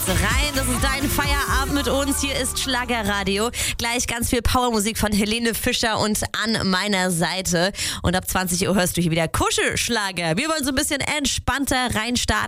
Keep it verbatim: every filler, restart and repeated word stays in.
rein. Das ist dein Feierabend mit uns. Hier ist Schlagerradio. Gleich ganz viel Powermusik von Helene Fischer und an meiner Seite. Und ab zwanzig Uhr hörst du hier wieder Kuschelschlager. Wir wollen so ein bisschen entspannter reinstarten.